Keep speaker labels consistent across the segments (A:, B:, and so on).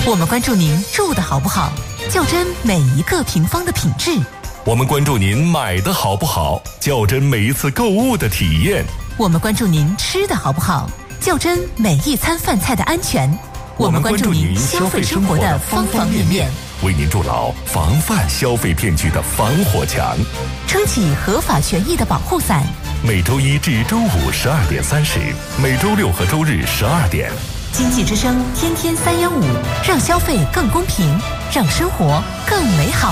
A: 我们关注您住的好不好，较真每一个平方的品质。
B: 我们关注您买的好不好，较真每一次购物的体验。
A: 我们关注您吃的好不好，较真每一餐饭菜的安全。我们关注您消费生活的方方面面，
B: 为您筑牢防范消费骗局的防火墙，
A: 撑起合法权益的保护伞。
B: 每周一至周五12点30，每周六和周日12点。
A: 经济之声天天315，让消费更公平，让生活更美好。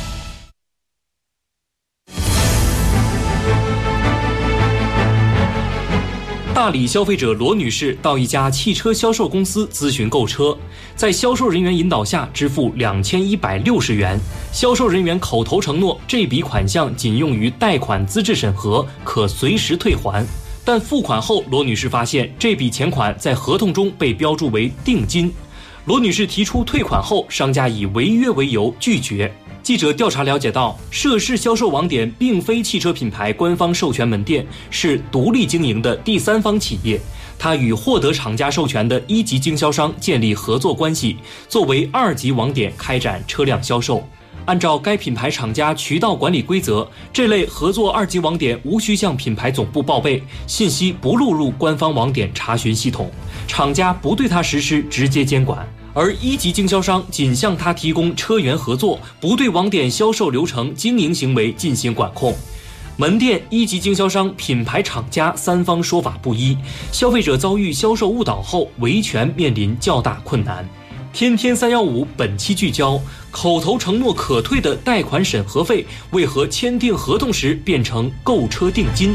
C: 大理消费者罗女士到一家汽车销售公司咨询购车，在销售人员引导下支付2160元，销售人员口头承诺这笔款项仅用于贷款资质审核，可随时退还。但付款后，罗女士发现这笔钱款在合同中被标注为定金。罗女士提出退款后，商家以违约为由拒绝。记者调查了解到，涉事销售网点并非汽车品牌官方授权门店，是独立经营的第三方企业。它与获得厂家授权的一级经销商建立合作关系，作为二级网点开展车辆销售。按照该品牌厂家渠道管理规则，这类合作二级网点无需向品牌总部报备，信息不录入官方网点查询系统，厂家不对它实施直接监管。而一级经销商仅向他提供车源合作，不对网点销售流程、经营行为进行管控。门店、一级经销商、品牌厂家三方说法不一，消费者遭遇销售误导后，维权面临较大困难。天天315本期聚焦：口头承诺可退的贷款审核费，为何签订合同时变成购车定金？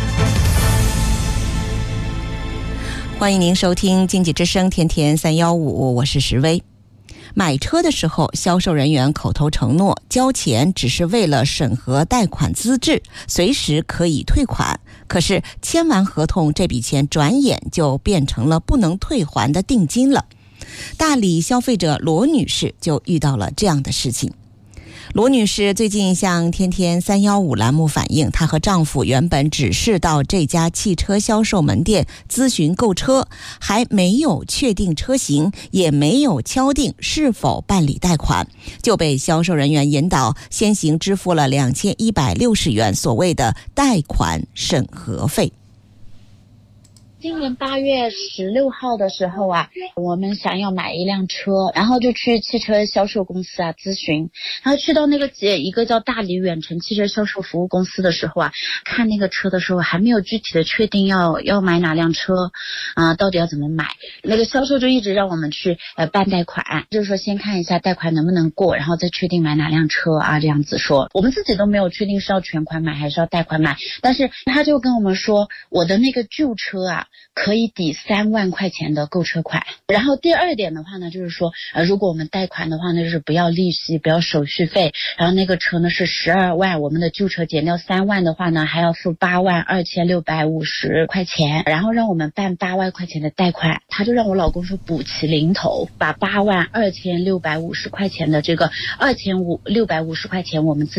D: 欢迎您收听经济之声天天315，我是石薇。买车的时候，销售人员口头承诺交钱只是为了审核贷款资质，随时可以退款。可是签完合同，这笔钱转眼就变成了不能退还的定金了。大理消费者罗女士就遇到了这样的事情。罗女士最近向天天315栏目反映，她和丈夫原本只是到这家汽车销售门店咨询购车，还没有确定车型，也没有敲定是否办理贷款，就被销售人员引导先行支付了2160元所谓的贷款审核费。
E: 今年8月16号的时候啊，我们想要买一辆车，然后就去汽车销售公司咨询，然后去到那个一个叫大理远程汽车销售服务公司的时候啊，看那个车的时候还没有具体的确定要买哪辆车到底要怎么买。那个销售就一直让我们去办贷款，就是说先看一下贷款能不能过，然后再确定买哪辆车这样子说。我们自己都没有确定是要全款买还是要贷款买，但是他就跟我们说，我的那个旧车可以抵3万块钱的购车款。然后第二点的话呢，就是说如果我们贷款的话呢，就是不要利息，不要手续费，然后那个车呢是12万，我们的旧车减掉3万的话呢，还要付82650块钱，然后让我们办8万块钱的贷款。他就让我老公说补齐零头，把82650块钱的这个2650块钱我们自己